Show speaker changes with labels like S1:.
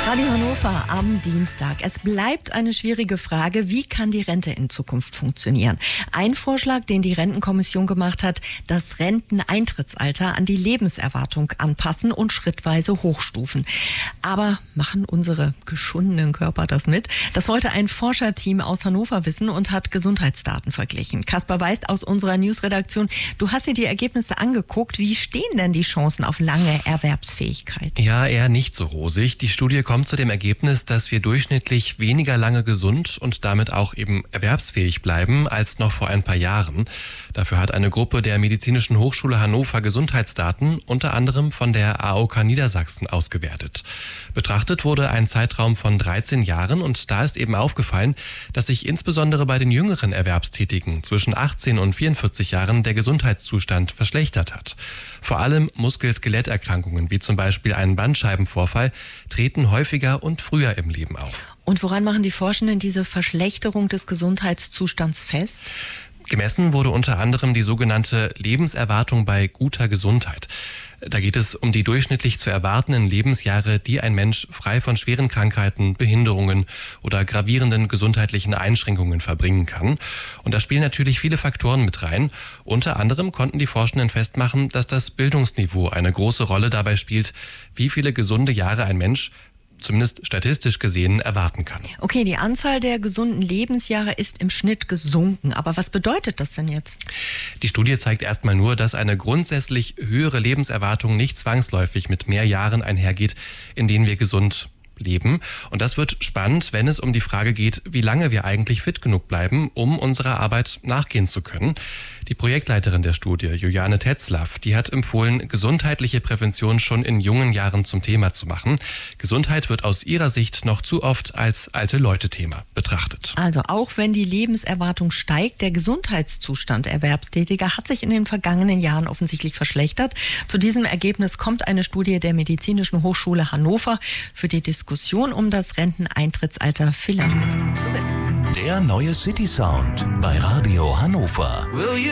S1: Radio Hannover am Dienstag. Es bleibt eine schwierige Frage, wie kann die Rente in Zukunft funktionieren? Ein Vorschlag, den die Rentenkommission gemacht hat, das Renteneintrittsalter an die Lebenserwartung anpassen und schrittweise hochstufen. Aber machen unsere geschundenen Körper das mit? Das wollte ein Forscherteam aus Hannover wissen und hat Gesundheitsdaten verglichen. Kaspar Weist aus unserer Newsredaktion, du hast dir die Ergebnisse angeguckt. Wie stehen denn die Chancen auf lange Erwerbsfähigkeit?
S2: Ja, eher nicht so rosig. Die Studie kommt zu dem Ergebnis, dass wir durchschnittlich weniger lange gesund und damit auch eben erwerbsfähig bleiben als noch vor ein paar Jahren. Dafür hat eine Gruppe der Medizinischen Hochschule Hannover Gesundheitsdaten unter anderem von der AOK Niedersachsen ausgewertet. Betrachtet wurde ein Zeitraum von 13 Jahren und da ist eben aufgefallen, dass sich insbesondere bei den jüngeren Erwerbstätigen zwischen 18 und 44 Jahren der Gesundheitszustand verschlechtert hat. Vor allem Muskel-Skeletterkrankungen wie zum Beispiel einen Bandscheibenvorfall treten häufiger und früher im Leben auf.
S1: Und woran machen die Forschenden diese Verschlechterung des Gesundheitszustands fest?
S2: Gemessen wurde unter anderem die sogenannte Lebenserwartung bei guter Gesundheit. Da geht es um die durchschnittlich zu erwartenden Lebensjahre, die ein Mensch frei von schweren Krankheiten, Behinderungen oder gravierenden gesundheitlichen Einschränkungen verbringen kann. Und da spielen natürlich viele Faktoren mit rein. Unter anderem konnten die Forschenden festmachen, dass das Bildungsniveau eine große Rolle dabei spielt, wie viele gesunde Jahre ein Mensch zumindest statistisch gesehen erwarten kann.
S1: Okay, die Anzahl der gesunden Lebensjahre ist im Schnitt gesunken. Aber was bedeutet das denn jetzt?
S2: Die Studie zeigt erstmal nur, dass eine grundsätzlich höhere Lebenserwartung nicht zwangsläufig mit mehr Jahren einhergeht, in denen wir gesund leben. Und das wird spannend, wenn es um die Frage geht, wie lange wir eigentlich fit genug bleiben, um unserer Arbeit nachgehen zu können. Die Projektleiterin der Studie, Juliane Tetzlaff, die hat empfohlen, gesundheitliche Prävention schon in jungen Jahren zum Thema zu machen. Gesundheit wird aus ihrer Sicht noch zu oft als Alte-Leute-Thema betrachtet.
S1: Also auch wenn die Lebenserwartung steigt, der Gesundheitszustand Erwerbstätiger hat sich in den vergangenen Jahren offensichtlich verschlechtert. Zu diesem Ergebnis kommt eine Studie der Medizinischen Hochschule Hannover. Für die Diskussion um das Renteneintrittsalter vielleicht jetzt gut zu wissen.
S3: Der neue City Sound bei Radio Hannover.